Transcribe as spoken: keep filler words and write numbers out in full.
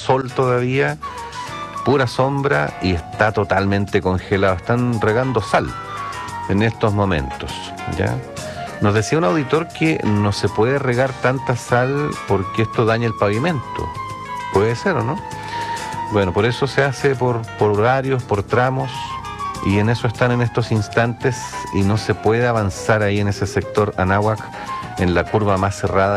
sol todavía, pura sombra y está totalmente congelado. Están regando sal en estos momentos, ¿ya? Nos decía un auditor que no se puede regar tanta sal porque esto daña el pavimento. ¿Puede ser o no? Bueno, por eso se hace por, por horarios, por tramos, y en eso están en estos instantes y no se puede avanzar ahí en ese sector Anáhuac, en la curva más cerrada